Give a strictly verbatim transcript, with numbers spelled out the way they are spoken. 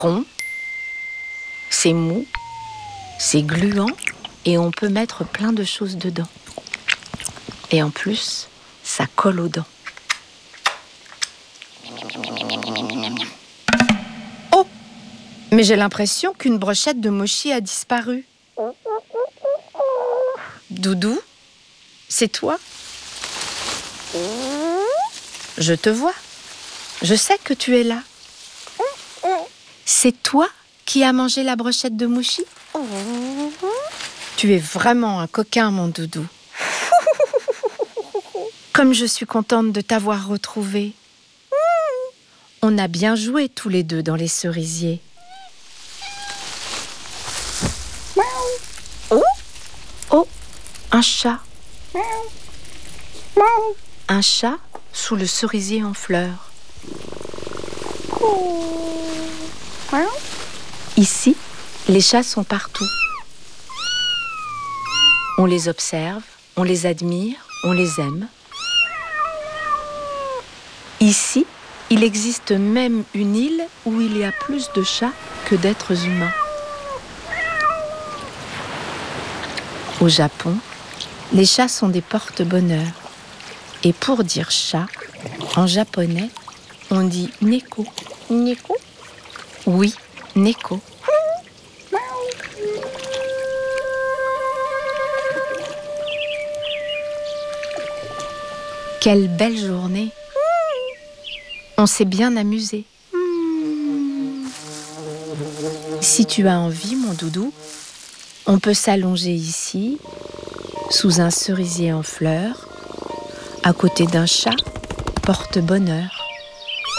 rond, c'est mou, c'est gluant et on peut mettre plein de choses dedans. Et en plus, ça colle aux dents. Oh! Mais j'ai l'impression qu'une brochette de mochi a disparu. Doudou, c'est toi? Je te vois. Je sais que tu es là. C'est toi qui as mangé la brochette de mochi? Tu es vraiment un coquin, mon doudou. Comme je suis contente de t'avoir retrouvé. On a bien joué tous les deux dans les cerisiers. Oh, oh, un chat. Un chat sous le cerisier en fleurs. Ici, les chats sont partout. On les observe, on les admire, on les aime. Ici, il existe même une île où il y a plus de chats que d'êtres humains. Au Japon, les chats sont des porte-bonheur. Et pour dire chat, en japonais, on dit neko. Neko? Oui, neko. Quelle belle journée! On s'est bien amusé. Si tu as envie, mon doudou, on peut s'allonger ici, sous un cerisier en fleurs, à côté d'un chat porte-bonheur.